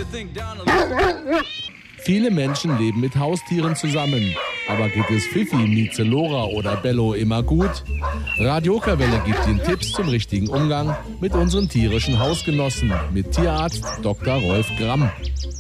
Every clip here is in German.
Viele Menschen leben mit Haustieren zusammen. Aber geht es Fifi, Mieze, Lora oder Bello immer gut? Radio Okerwelle gibt Ihnen Tipps zum richtigen Umgang mit unseren tierischen Hausgenossen mit Tierarzt Dr. Rolf Gramm.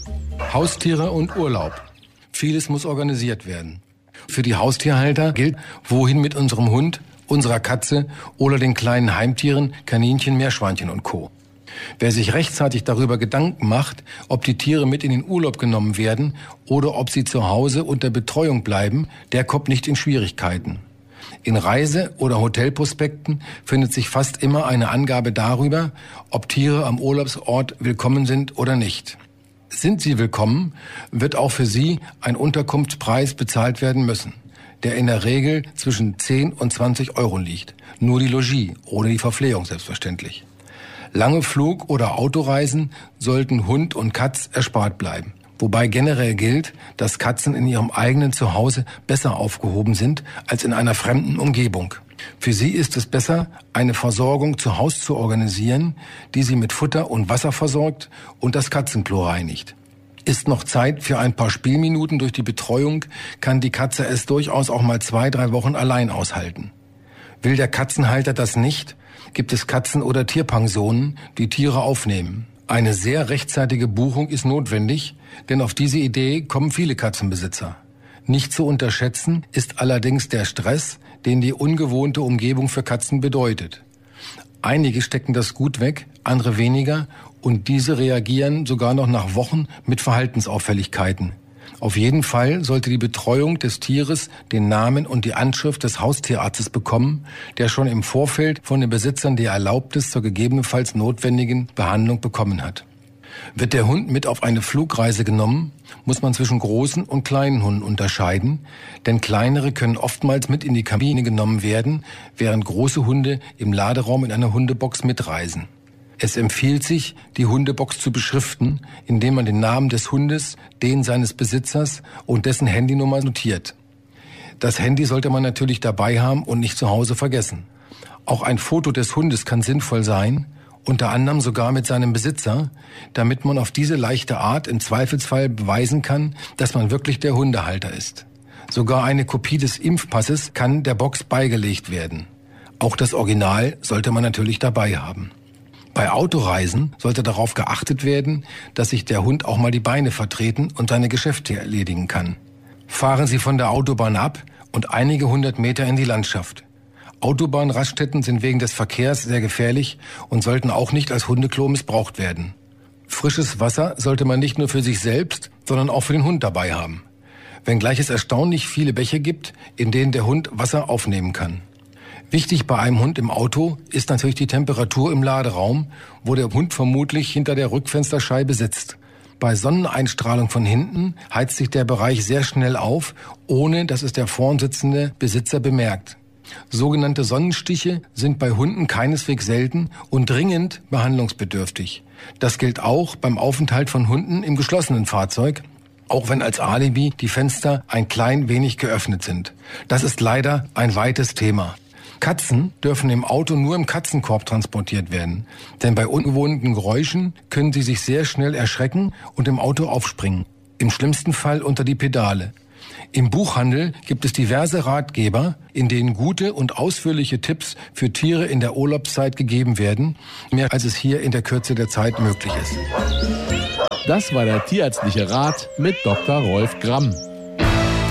Haustiere und Urlaub. Vieles muss organisiert werden. Für die Haustierhalter gilt, wohin mit unserem Hund, unserer Katze oder den kleinen Heimtieren, Kaninchen, Meerschweinchen und Co. Wer sich rechtzeitig darüber Gedanken macht, ob die Tiere mit in den Urlaub genommen werden oder ob sie zu Hause unter Betreuung bleiben, der kommt nicht in Schwierigkeiten. In Reise- oder Hotelprospekten findet sich fast immer eine Angabe darüber, ob Tiere am Urlaubsort willkommen sind oder nicht. Sind sie willkommen, wird auch für sie ein Unterkunftspreis bezahlt werden müssen, der in der Regel zwischen 10 und 20 Euro liegt. Nur die Logis, ohne die Verpflegung selbstverständlich. Lange Flug- oder Autoreisen sollten Hund und Katz erspart bleiben. Wobei generell gilt, dass Katzen in ihrem eigenen Zuhause besser aufgehoben sind als in einer fremden Umgebung. Für sie ist es besser, eine Versorgung zu Hause zu organisieren, die sie mit Futter und Wasser versorgt und das Katzenklo reinigt. Ist noch Zeit für ein paar Spielminuten durch die Betreuung, kann die Katze es durchaus auch mal 2-3 Wochen allein aushalten. Will der Katzenhalter das nicht, gibt es Katzen- oder Tierpensionen, die Tiere aufnehmen. Eine sehr rechtzeitige Buchung ist notwendig, denn auf diese Idee kommen viele Katzenbesitzer. Nicht zu unterschätzen ist allerdings der Stress, den die ungewohnte Umgebung für Katzen bedeutet. Einige stecken das gut weg, andere weniger und diese reagieren sogar noch nach Wochen mit Verhaltensauffälligkeiten. Auf jeden Fall sollte die Betreuung des Tieres den Namen und die Anschrift des Haustierarztes bekommen, der schon im Vorfeld von den Besitzern die Erlaubnis zur gegebenenfalls notwendigen Behandlung bekommen hat. Wird der Hund mit auf eine Flugreise genommen, muss man zwischen großen und kleinen Hunden unterscheiden, denn kleinere können oftmals mit in die Kabine genommen werden, während große Hunde im Laderaum in einer Hundebox mitreisen. Es empfiehlt sich, die Hundebox zu beschriften, indem man den Namen des Hundes, den seines Besitzers und dessen Handynummer notiert. Das Handy sollte man natürlich dabei haben und nicht zu Hause vergessen. Auch ein Foto des Hundes kann sinnvoll sein, unter anderem sogar mit seinem Besitzer, damit man auf diese leichte Art im Zweifelsfall beweisen kann, dass man wirklich der Hundehalter ist. Sogar eine Kopie des Impfpasses kann der Box beigelegt werden. Auch das Original sollte man natürlich dabei haben. Bei Autoreisen sollte darauf geachtet werden, dass sich der Hund auch mal die Beine vertreten und seine Geschäfte erledigen kann. Fahren Sie von der Autobahn ab und einige 100 Meter in die Landschaft. Autobahnraststätten sind wegen des Verkehrs sehr gefährlich und sollten auch nicht als Hundeklo missbraucht werden. Frisches Wasser sollte man nicht nur für sich selbst, sondern auch für den Hund dabei haben. Wenngleich es erstaunlich viele Bäche gibt, in denen der Hund Wasser aufnehmen kann. Wichtig bei einem Hund im Auto ist natürlich die Temperatur im Laderaum, wo der Hund vermutlich hinter der Rückfensterscheibe sitzt. Bei Sonneneinstrahlung von hinten heizt sich der Bereich sehr schnell auf, ohne dass es der vorn sitzende Besitzer bemerkt. Sogenannte Sonnenstiche sind bei Hunden keineswegs selten und dringend behandlungsbedürftig. Das gilt auch beim Aufenthalt von Hunden im geschlossenen Fahrzeug, auch wenn als Alibi die Fenster ein klein wenig geöffnet sind. Das ist leider ein weites Thema. Katzen dürfen im Auto nur im Katzenkorb transportiert werden, denn bei ungewohnten Geräuschen können sie sich sehr schnell erschrecken und im Auto aufspringen. Im schlimmsten Fall unter die Pedale. Im Buchhandel gibt es diverse Ratgeber, in denen gute und ausführliche Tipps für Tiere in der Urlaubszeit gegeben werden, mehr als es hier in der Kürze der Zeit möglich ist. Das war der tierärztliche Rat mit Dr. Rolf Gramm.